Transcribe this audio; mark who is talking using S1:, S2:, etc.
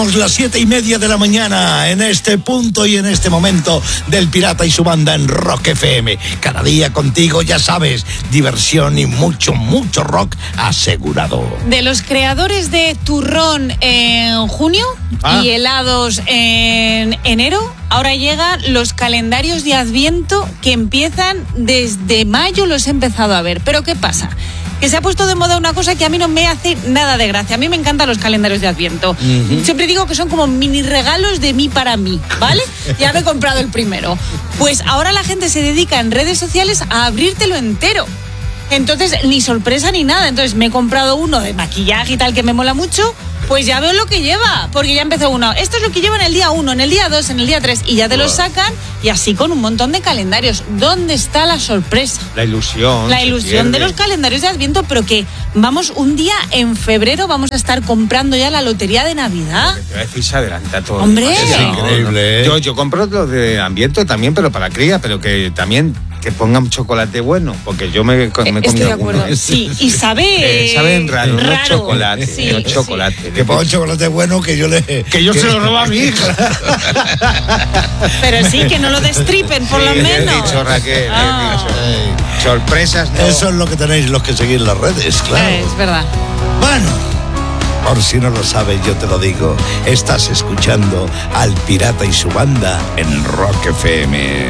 S1: Las 7:30 de la mañana, en este punto y en este momento del Pirata y su banda en Rock FM. Cada día contigo, ya sabes, diversión y mucho, mucho rock asegurado.
S2: De los creadores de turrón en junio y helados en enero, ahora llegan los calendarios de Adviento que empiezan desde mayo, los he empezado a ver. Pero ¿qué pasa? Que se ha puesto de moda una cosa que a mí no me hace nada de gracia. A mí me encantan los calendarios de Adviento. Siempre digo que son como mini regalos de mí para mí, ¿vale? Ya me he comprado el primero. Pues ahora la gente se dedica en redes sociales a abrírtelo entero. Entonces, ni sorpresa ni nada. Entonces, me he comprado uno de maquillaje y tal que me mola mucho. Pues ya veo lo que lleva, porque ya empezó uno. Esto es lo que lleva en el día 1, en el día 2, en el día 3, y ya te lo sacan, y así con un montón de calendarios. ¿Dónde está la sorpresa?
S3: La ilusión.
S2: La ilusión de los calendarios de Adviento, pero que vamos, un día en febrero vamos a estar comprando ya la lotería de Navidad.
S3: Te voy a decir, se adelanta todo.
S2: ¡Hombre!
S1: Es increíble, ¿eh?
S3: Yo compro los de Adviento también, pero para cría, pero que también que pongan chocolate bueno, porque yo me he comido
S2: Estoy de acuerdo. Sí, y sabe...
S3: saben raro, no chocolate,
S2: sí,
S3: no chocolate.
S1: Que ponga chocolate bueno que yo
S3: se lo robo a mi hija.
S2: Pero sí, que no lo destripen, por lo menos.
S3: Bien dicho, Raquel, bien dicho. Sorpresas, no.
S1: Eso es lo que tenéis los que seguís las redes, claro.
S2: Es verdad.
S1: Bueno, por si no lo sabes, yo te lo digo. Estás escuchando al Pirata y su banda en Rock FM.